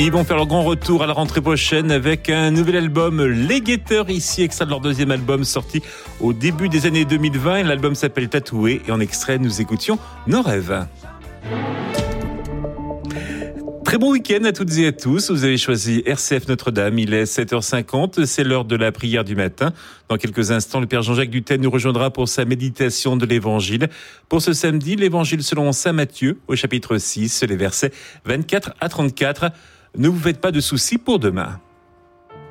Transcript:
Ils vont faire leur grand retour à la rentrée prochaine avec un nouvel album, Les Guetteurs, ici extrait de leur deuxième album sorti au début des années 2020. L'album s'appelle Tatoué et en extrait nous écoutions Nos rêves. Très bon week-end à toutes et à tous. Vous avez choisi RCF Notre-Dame. Il est 7h50. C'est l'heure de la prière du matin. Dans quelques instants, le Père Jean-Jacques Dutel nous rejoindra pour sa méditation de l'Évangile. Pour ce samedi, l'Évangile selon saint Matthieu, au chapitre 6, les versets 24 à 34. Ne vous faites pas de soucis pour demain.